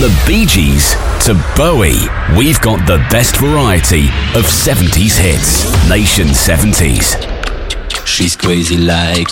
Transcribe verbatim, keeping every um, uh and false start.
the Bee Gees to Bowie, we've got the best variety of seventies hits. Nation seventies. She's crazy like